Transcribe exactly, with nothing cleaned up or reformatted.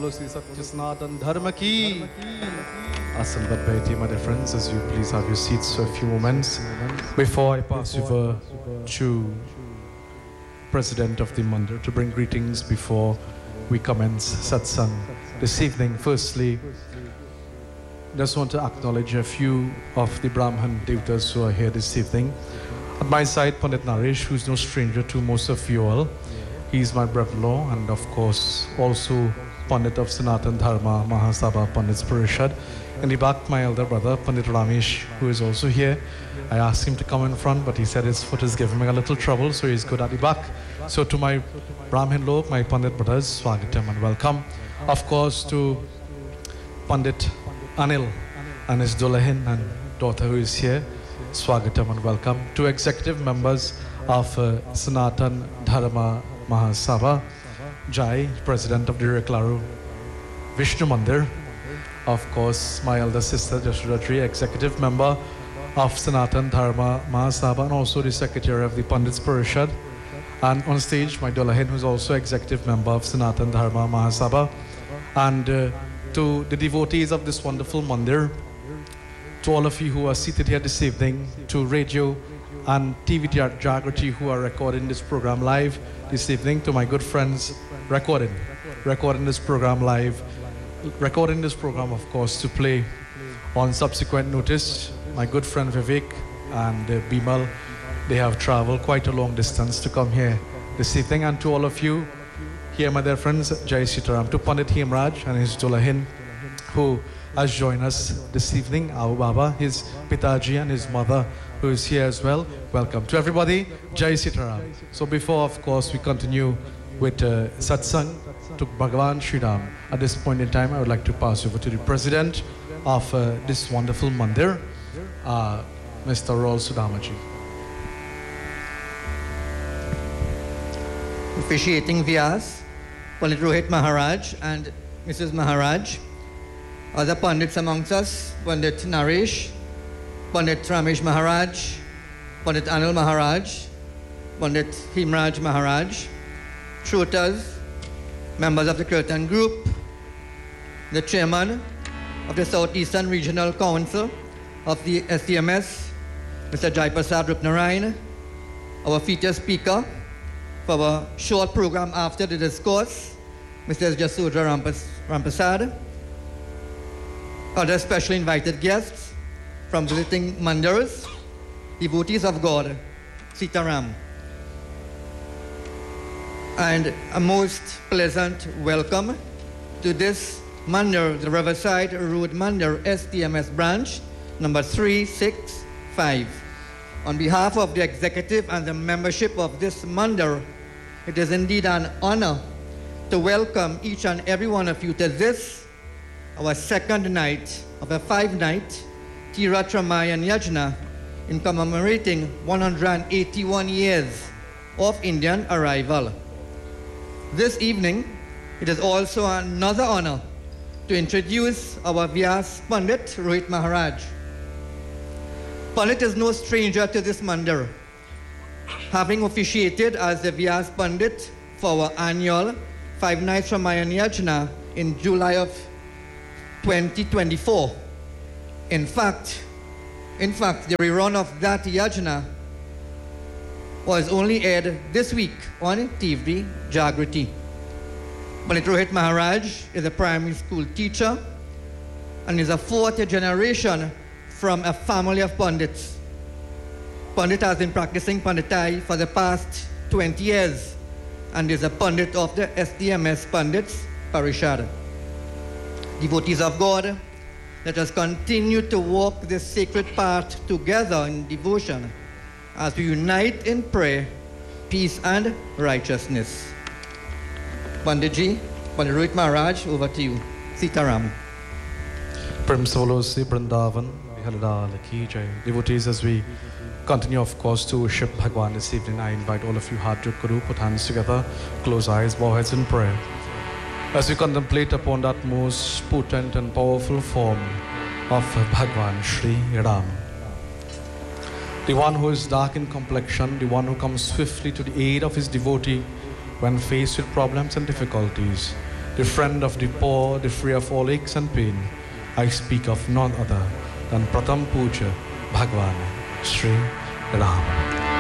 Bolo Sri Satya Sanatan Dharma Ki. Asal Badbaiti, my dear friends, as you please have your seats for a few moments before I pass over to President of the Mandir to bring greetings before we commence satsang this evening. Firstly, just want to acknowledge a few of the Brahman devotees who are here this evening. At my side, Pandit Naresh, who is no stranger to most of you all. He is my brother-in-law, and of course also Pandit of Sanatan Dharma Mahasabha Pandits Parishad. In the back, my elder brother Pandit Ramesh, who is also here. I asked him to come in front, but he said his foot is giving him a little trouble, so he's good at the back. So to my Brahmin Lok, my Pandit brothers, Swagatam and welcome. Of course to Pandit Anil and his Dulahin and daughter who is here, Swagatam and welcome. To executive members of uh, Sanatan Dharma Mahasabha, Jai, President of the Reklaru Vishnu Mandir. Of course, my elder sister Jashodhatri, executive member of Sanatan Dharma Mahasabha and also the secretary of the Pandits Parishad. And on stage, my Dolahin, who is also executive member of Sanatan Dharma Mahasabha. And uh, to the devotees of this wonderful mandir, to all of you who are seated here this evening, to radio and T V Jagrati who are recording this program live this evening, to my good friends recording, recording this program live, recording this program, of course, to play on subsequent notice. My good friend Vivek and uh, Bimal, they have traveled quite a long distance to come here this evening. And to all of you here, my dear friends, Jai Sitaram, to Pandit Hemraj and his Dulahin, who has joined us this evening, our Baba, his Pitaji and his mother, who is here as well. Welcome to everybody, Jai Sitaram. So before, of course, we continue with uh, satsang to Bhagavan Shri Ram, at this point in time, I would like to pass over to the president of uh, this wonderful mandir, uh, Mister Raul Sudamaji. Officiating Vyas, Pandit Rohit Maharaj and Missus Maharaj. Other Pandits amongst us, Pandit Naresh, Pandit Ramesh Maharaj, Pandit Anil Maharaj, Pandit Hemraj Maharaj, Shrotas, members of the Kirtan Group, the chairman of the Southeastern Regional Council of the S D M S, Mister Jaiprasad Rupnarayan, our featured speaker for our short program after the discourse, Mister Jasodhra Rampas Ramprasad, other specially invited guests from visiting mandirs, devotees of God, Sitaram. And a most pleasant welcome to this mandir, the Riverside Road Mandir S D M S branch, number three six five. On behalf of the executive and the membership of this mandir, it is indeed an honor to welcome each and every one of you to this, our second night of a five-night Tiratramayan Yajna in commemorating one hundred eighty-one years of Indian arrival. This evening, it is also another honor to introduce our Vyas Pandit Rohit Maharaj. Pandit is no stranger to this mandir, having officiated as the Vyas Pandit for our annual Five Nights Ramayan Yajna in July of twenty twenty-four. In fact, in fact, the rerun of that Yajna was only aired this week on T V Jagrati. Pandit Rohit Maharaj is a primary school teacher and is a fourth generation from a family of Pandits. Pandit has been practicing Panditai for the past twenty years and is a Pandit of the S D M S Pandits Parishad. Devotees of God, let us continue to walk this sacred path together in devotion as we unite in prayer, peace and righteousness. Panditji, Pandit Rohit Maharaj, over to you. Sitaram. Prem Solosi Vrindavan, Vihalada Laki Jai. Devotees, as we continue, of course, to worship Bhagwan this evening, I invite all of you, heart to Guru, put hands together, close eyes, bow heads in prayer. As we contemplate upon that most potent and powerful form of Bhagwan Shri Ram, the one who is dark in complexion, the one who comes swiftly to the aid of his devotee when faced with problems and difficulties, the friend of the poor, the free of all aches and pain, I speak of none other than Pratham Puja Bhagwan Sri Ram.